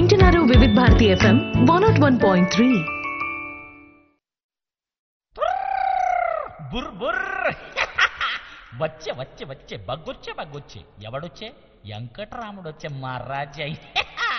వింటున్నారు వివిధ భారతి ఎఫ్ఎం 101.3. బుర్ బుర్ వచ్చే బగ్గొచ్చే ఎవడొచ్చే వెంకటరాముడొచ్చే మా రాజయ్య